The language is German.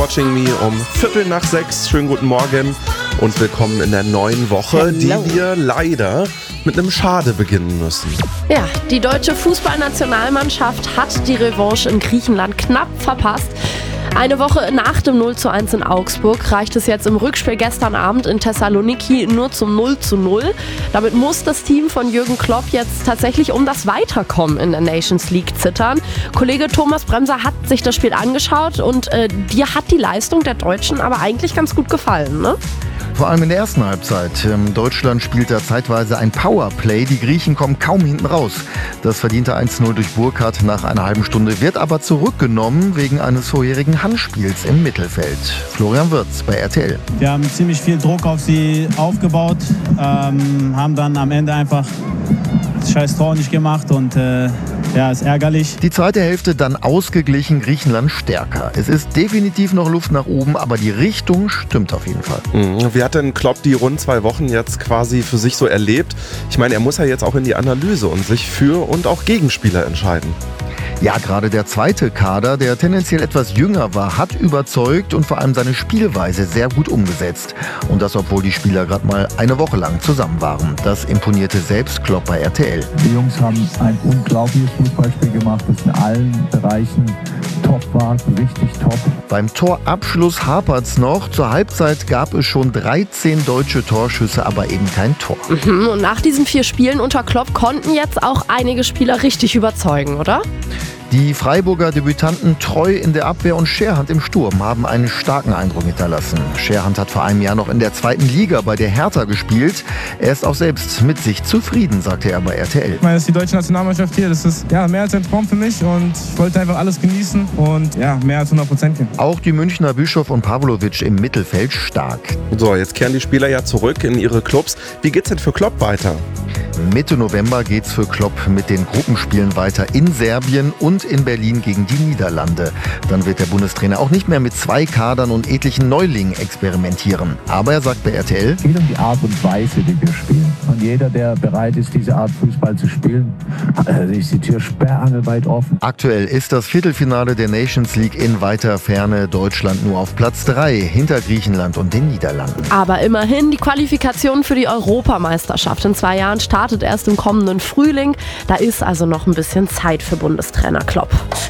Watching Me um 5:45. Schönen guten Morgen und willkommen in der neuen Woche, die wir leider mit einem Schade beginnen müssen. Ja, die deutsche Fußballnationalmannschaft hat die Revanche in Griechenland knapp verpasst. Eine Woche nach dem 0:1 in Augsburg reicht es jetzt im Rückspiel gestern Abend in Thessaloniki nur zum 0:0. Damit muss das Team von Jürgen Klopp jetzt tatsächlich um das Weiterkommen in der Nations League zittern. Kollege Thomas Bremser hat sich das Spiel angeschaut und dir hat die Leistung der Deutschen aber eigentlich ganz gut gefallen, ne? Vor allem in der ersten Halbzeit. Deutschland spielt da zeitweise ein Powerplay. Die Griechen kommen kaum hinten raus. Das verdiente 1:0 durch Burkhardt nach einer halben Stunde wird aber zurückgenommen wegen eines vorherigen Handspiels im Mittelfeld. Florian Wirtz bei RTL. Wir haben ziemlich viel Druck auf sie aufgebaut, haben dann am Ende einfach das scheiß Tor nicht gemacht und ist ärgerlich. Die zweite Hälfte dann ausgeglichen, Griechenland stärker. Es ist definitiv noch Luft nach oben, aber die Richtung stimmt auf jeden Fall. Wie hat denn Klopp die rund 2 Wochen jetzt quasi für sich so erlebt? Ich meine, er muss ja jetzt auch in die Analyse und sich für und auch gegen Spieler entscheiden. Ja, gerade der zweite Kader, der tendenziell etwas jünger war, hat überzeugt und vor allem seine Spielweise sehr gut umgesetzt. Und das, obwohl die Spieler gerade mal eine Woche lang zusammen waren. Das imponierte selbst Klopp bei RTL. Die Jungs haben ein unglaubliches Fußballspiel gemacht, das in allen Bereichen top war, richtig top. Beim Torabschluss hapert's noch. Zur Halbzeit gab es schon 13 deutsche Torschüsse, aber eben kein Tor. Und nach diesen 4 Spielen unter Klopp konnten jetzt auch einige Spieler richtig überzeugen, oder? Die Freiburger Debütanten Treu in der Abwehr und Scherhand im Sturm haben einen starken Eindruck hinterlassen. Scherhand hat vor einem Jahr noch in der 2. Liga bei der Hertha gespielt. Er ist auch selbst mit sich zufrieden, sagte er bei RTL. Ich meine, das ist die deutsche Nationalmannschaft hier. Das ist mehr als ein Traum für mich und ich wollte einfach alles genießen und mehr als 100% geben. Auch die Münchner Bischof und Pavlovic im Mittelfeld stark. So, jetzt kehren die Spieler ja zurück in ihre Clubs. Wie geht's denn für Klopp weiter? Mitte November geht's für Klopp mit den Gruppenspielen weiter in Serbien und in Berlin gegen die Niederlande. Dann wird der Bundestrainer auch nicht mehr mit 2 Kadern und etlichen Neulingen experimentieren. Aber er sagt bei RTL: Es geht um die Art und Weise, die wir spielen. Und jeder, der bereit ist, diese Art Fußball zu spielen, ist die Tür sperrangelweit offen. Aktuell ist das Viertelfinale der Nations League in weiter Ferne. Deutschland nur auf Platz 3 hinter Griechenland und den Niederlanden. Aber immerhin, die Qualifikation für die Europameisterschaft in 2 Jahren startet erst im kommenden Frühling. Da ist also noch ein bisschen Zeit für Bundestrainer Klopp.